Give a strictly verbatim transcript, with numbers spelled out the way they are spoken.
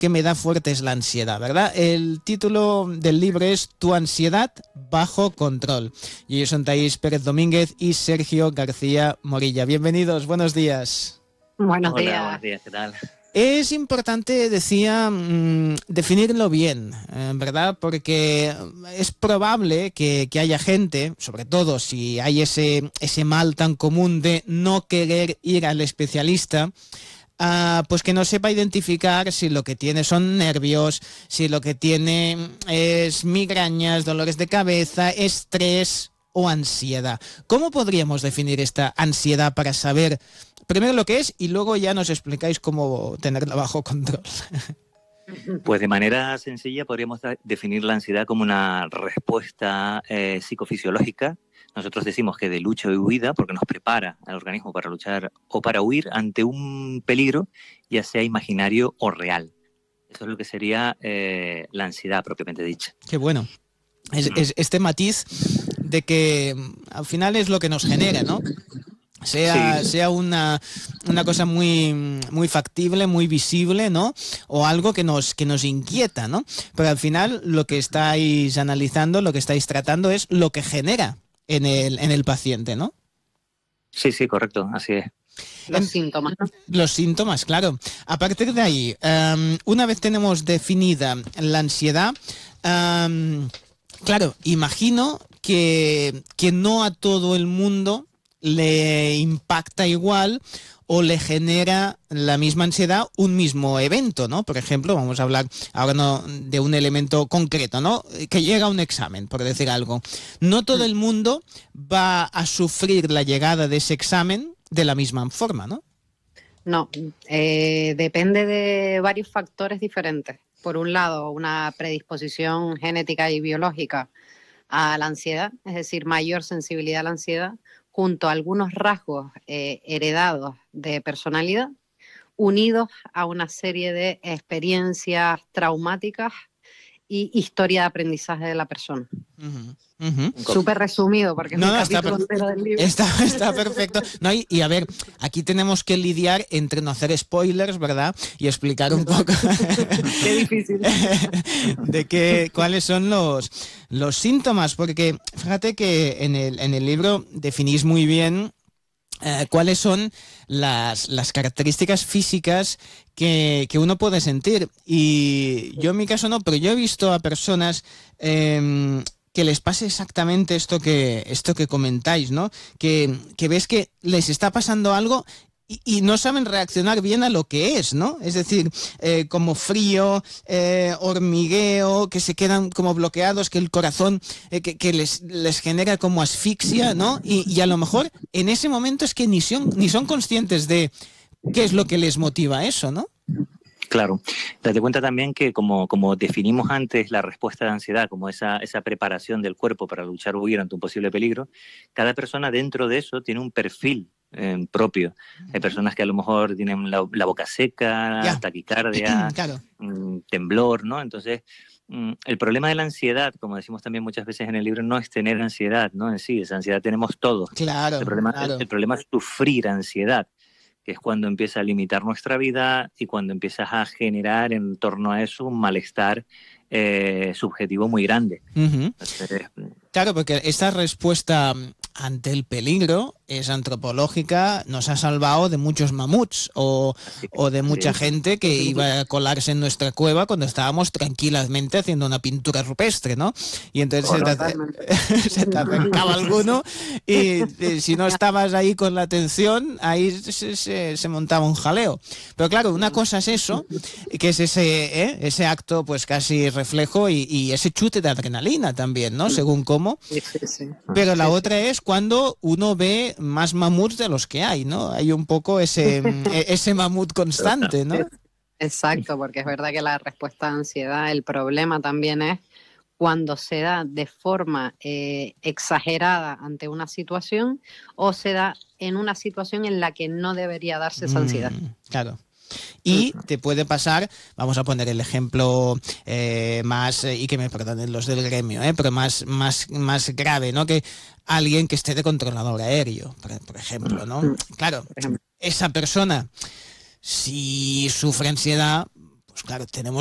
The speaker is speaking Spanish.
que me da fuerte es la ansiedad, ¿verdad? El título del libro es Tu ansiedad bajo control. Y ellos son Thaís Pérez Domínguez y Sergio García Morilla. Bienvenidos, buenos días. Buenos Hola, días. buenos días, ¿qué tal? Es importante, decía, mmm, definirlo bien, eh, ¿verdad? Porque es probable que, que haya gente, sobre todo si hay ese, ese mal tan común de no querer ir al especialista, Uh, pues que no sepa identificar si lo que tiene son nervios, si lo que tiene es migrañas, dolores de cabeza, estrés o ansiedad. ¿Cómo podríamos definir esta ansiedad para saber primero lo que es y luego ya nos explicáis cómo tenerla bajo control? Pues de manera sencilla podríamos definir la ansiedad como una respuesta eh, psicofisiológica. Nosotros decimos que de lucha y huida porque nos prepara al organismo para luchar o para huir ante un peligro, ya sea imaginario o real. Eso es lo que sería eh, la ansiedad propiamente dicha. Qué bueno. Es, es este matiz de que al final es lo que nos genera, ¿no? Sea, sí. sea una, una cosa muy, muy factible, muy visible, ¿no? O algo que nos, que nos inquieta, ¿no? Pero al final lo que estáis analizando, lo que estáis tratando es lo que genera en el, en el paciente, ¿no? Sí, sí, correcto, así es. Los en, síntomas, ¿no? Los síntomas, claro. A partir de ahí, um, una vez tenemos definida la ansiedad, um, claro, imagino que, que no a todo el mundo le impacta igual o le genera la misma ansiedad un mismo evento, ¿no? Por ejemplo, vamos a hablar ahora no de un elemento concreto, ¿no? Que llega un examen, por decir algo. No todo el mundo va a sufrir la llegada de ese examen de la misma forma, ¿no? No, eh, depende de varios factores diferentes. Por un lado, una predisposición genética y biológica a la ansiedad, es decir, mayor sensibilidad a la ansiedad, junto a algunos rasgos eh, heredados de personalidad, unidos a una serie de experiencias traumáticas y historia de aprendizaje de la persona. Uh-huh, uh-huh. Súper resumido, porque no, es un no, capítulo está, entero del libro. Está, está perfecto. No, y, y a ver, aquí tenemos que lidiar entre no hacer spoilers, ¿verdad? Y explicar un poco qué difícil. de qué, cuáles son los, los síntomas, porque fíjate que en el, en el libro definís muy bien Uh, cuáles son las, las características físicas que, que uno puede sentir. Y yo en mi caso no, pero yo he visto a personas eh, que les pase exactamente esto que, esto que comentáis, ¿no? Que, que ves que les está pasando algo y, y no saben reaccionar bien a lo que es, ¿no? Es decir, eh, como frío, eh, hormigueo, que se quedan como bloqueados, que el corazón eh, que, que les, les genera como asfixia, ¿no? Y, y a lo mejor en ese momento es que ni son, ni son conscientes de qué es lo que les motiva eso, ¿no? Claro. Date cuenta también que como, como definimos antes la respuesta de ansiedad como esa, esa preparación del cuerpo para luchar o huir ante un posible peligro, cada persona dentro de eso tiene un perfil eh, propio. Hay personas que a lo mejor tienen la, la boca seca, yeah. taquicardia, claro. mm, temblor, ¿no? Entonces, mm, el problema de la ansiedad, como decimos también muchas veces en el libro, no es tener ansiedad, ¿no? En sí, esa ansiedad tenemos todos. Claro, el, problema, claro. El, el problema es sufrir ansiedad, que es cuando empieza a limitar nuestra vida y cuando empiezas a generar en torno a eso un malestar eh, subjetivo muy grande. Uh-huh. Entonces, claro, porque esta respuesta ante el peligro es antropológica, nos ha salvado de muchos mamuts o, o de mucha gente que iba a colarse en nuestra cueva cuando estábamos tranquilamente haciendo una pintura rupestre, ¿no? Y entonces se te, se te acercaba alguno y, y si no estabas ahí con la atención, ahí se, se, se montaba un jaleo. Pero claro, una cosa es eso, que es ese, ¿eh? ese acto pues casi reflejo y, y ese chute de adrenalina también, ¿no? Según cómo. Pero la otra es cuando uno ve más mamuts de los que hay, ¿no? Hay un poco ese, ese mamut constante, ¿no? Exacto, porque es verdad que la respuesta a ansiedad, el problema también es cuando se da de forma eh, exagerada ante una situación o se da en una situación en la que no debería darse esa ansiedad. Mm, claro. Y te puede pasar, vamos a poner el ejemplo eh, más, eh, y que me perdonen los del gremio, eh, pero más, más, más grave, ¿no? Que alguien que esté de controlador aéreo, por, por ejemplo, ¿no? Claro, esa persona, si sufre ansiedad, pues claro, tenemos